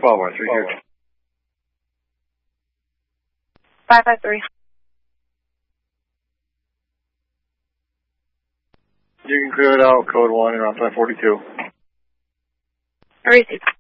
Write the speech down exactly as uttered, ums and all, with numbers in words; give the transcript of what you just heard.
twelve one three zero. five five three. You can clear it out, code one, around five forty-two. Receive.